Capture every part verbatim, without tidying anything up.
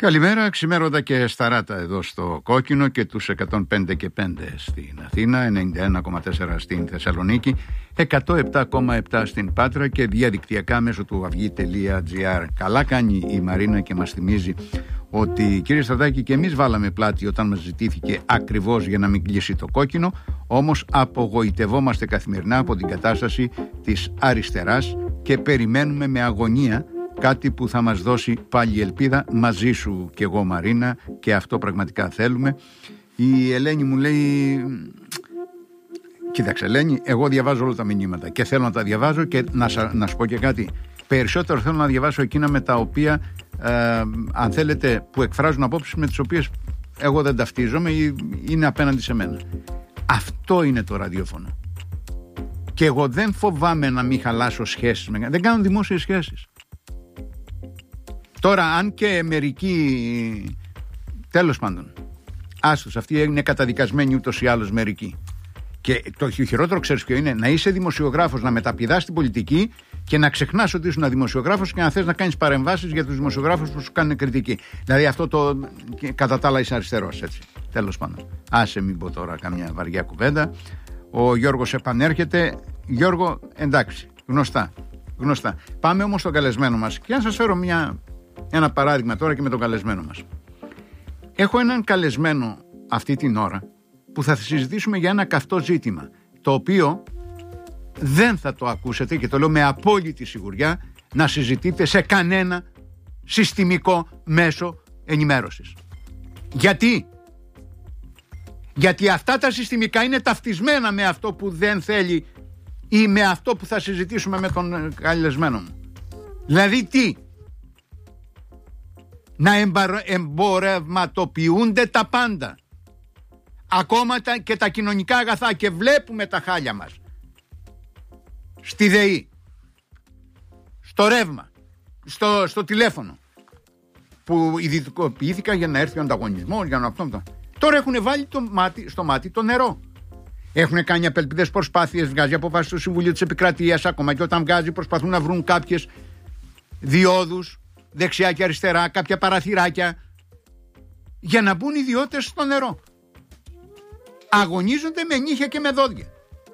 Καλημέρα, ξημέρωτα και σταράτα εδώ στο Κόκκινο και τους εκατόν πέντε και πέντε στην Αθήνα, ενενήντα ένα κόμμα τέσσερα στην Θεσσαλονίκη, εκατόν επτά κόμμα επτά στην Πάτρα και διαδικτυακά μέσω του αυγή τελεία τζι άρ. Καλά κάνει η Μαρίνα και μας θυμίζει ότι, κύριε Σταδάκη, και εμείς βάλαμε πλάτη όταν μας ζητήθηκε ακριβώς για να μην κλείσει το Κόκκινο, όμως απογοητευόμαστε καθημερινά από την κατάσταση της αριστεράς και περιμένουμε με αγωνία κάτι που θα μας δώσει πάλι ελπίδα. Μαζί σου και εγώ, Μαρίνα, και αυτό πραγματικά θέλουμε. Η Ελένη μου λέει, κοίταξε Ελένη, εγώ διαβάζω όλα τα μηνύματα και θέλω να τα διαβάζω και να, να σου πω και κάτι. Περισσότερο θέλω να διαβάσω εκείνα με τα οποία ε, αν θέλετε, που εκφράζουν απόψεις με τις οποίες εγώ δεν ταυτίζομαι ή είναι απέναντι σε μένα. Αυτό είναι το ραδιόφωνο. Και εγώ δεν φοβάμαι να μην χαλάσω σχέσεις με... Δεν κάνω δημόσιες σχέσεις. Τώρα, αν και μερικοί, τέλος πάντων, άστος, αυτοί είναι καταδικασμένοι ούτως ή άλλως μερικοί. Και το χειρότερο, ξέρεις ποιο είναι, να είσαι δημοσιογράφος, να μεταπηδάς την πολιτική και να ξεχνάς ότι ήσουν δημοσιογράφος και να θες να κάνεις παρεμβάσεις για τους δημοσιογράφους που σου κάνουν κριτική. Δηλαδή αυτό το κατά τα άλλα είσαι αριστερός, έτσι. Τέλος πάντων. Άσε, μην πω τώρα καμιά βαριά κουβέντα. Ο Γιώργος επανέρχεται. Γιώργο, εντάξει, γνωστά. γνωστά. Πάμε όμως στον καλεσμένο μας και να σας φέρω μια... ένα παράδειγμα τώρα και με τον καλεσμένο μας. Έχω έναν καλεσμένο αυτή την ώρα που θα συζητήσουμε για ένα καυτό ζήτημα, το οποίο δεν θα το ακούσετε, και το λέω με απόλυτη σιγουριά, να συζητείτε σε κανένα συστημικό μέσο ενημέρωσης. Γιατί? Γιατί αυτά τα συστημικά είναι ταυτισμένα με αυτό που δεν θέλει ή με αυτό που θα συζητήσουμε με τον καλεσμένο μου. Δηλαδή τι? Να εμπορευματοποιούνται τα πάντα, ακόμα τα, και τα κοινωνικά αγαθά, και βλέπουμε τα χάλια μας στη ΔΕΗ, στο ρεύμα, στο, στο τηλέφωνο, που ιδιωτικοποιήθηκαν για να έρθει ο ανταγωνισμός, για να αυτό. Τώρα έχουν βάλει το μάτι, στο μάτι το νερό. Έχουν κάνει απελπιδές προσπάθειες, βγάζει αποφάσεις στο Συμβουλίο της Επικρατείας, ακόμα και όταν βγάζει προσπαθούν να βρουν κάποιες διόδους δεξιά και αριστερά, κάποια παραθυράκια, για να μπουν ιδιώτες στο νερό. Αγωνίζονται με νύχια και με δόντια.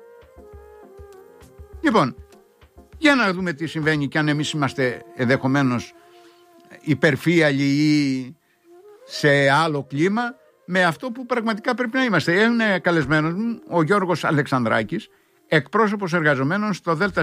Λοιπόν, για να δούμε τι συμβαίνει και αν εμείς είμαστε ενδεχομένως υπερφύαλοι ή σε άλλο κλίμα με αυτό που πραγματικά πρέπει να είμαστε. Είναι καλεσμένος μου ο Γιώργος Αλεξανδράκης, εκπρόσωπος εργαζομένων στο ΔΣ